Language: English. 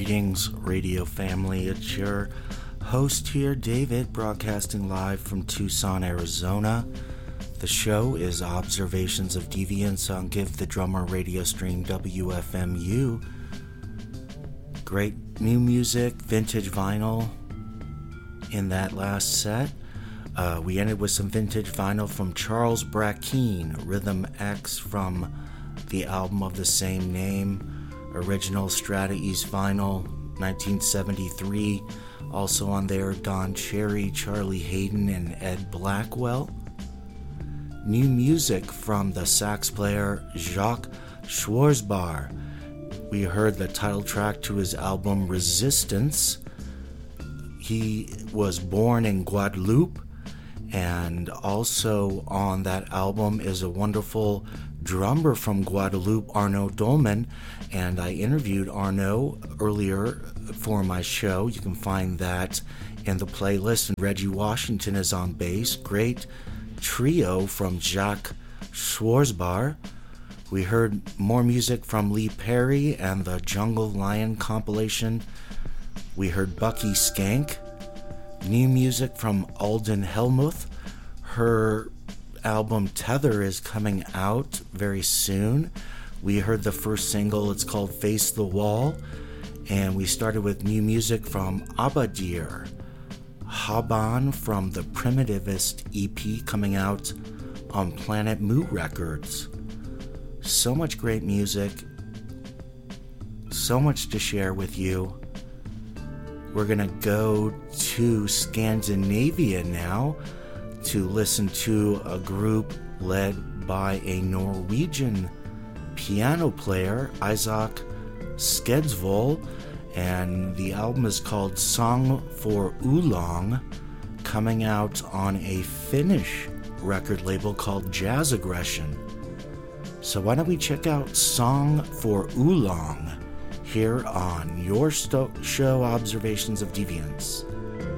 Greetings, radio family. It's your host here, David, broadcasting live from Tucson, Arizona. The show is Observations of Deviance on Give the Drummer radio stream WFMU. Great new music, vintage vinyl in that last set. We ended with some vintage vinyl from Charles Brackeen, Rhythm X from the album of the same name. Original Strata East vinyl, 1973. Also on there, Don Cherry, Charlie Hayden, and Ed Blackwell. New music from the sax player Jacques Schwarzbach. We heard the title track to his album Resistance. He was born in Guadeloupe, and also on that album is a wonderful drummer from Guadeloupe, Arnaud Dolman, and I interviewed Arnaud earlier for my show. You can find that in the playlist, and Reggie Washington is on bass. Great trio from Jacques Schwarzbach. We heard more music from Lee Perry and the Jungle Lion compilation. We heard Bucky Skank. New music from Alden Helmuth. Her album Tether is coming out very soon. We heard the first single, it's called Face the Wall, and we started with new music from Abadir, Haban from the Primitivist EP coming out on Planet Mu Records. So much great music, so much to share with you. We're gonna go to Scandinavia now to listen to a group led by a Norwegian piano player, Isaac Skedsvold, and the album is called Song for Oolong, coming out on a Finnish record label called Jazz Aggression. So why don't we check out Song for Oolong here on your show Observations of Deviance.